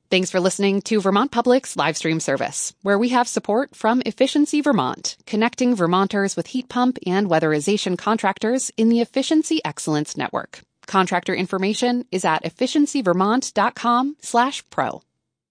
Thanks for listening to Vermont Public's live stream service, where we have support from Efficiency Vermont, connecting Vermonters with heat pump and weatherization contractors in the Efficiency Excellence Network. Contractor information is at efficiencyvermont.com/pro.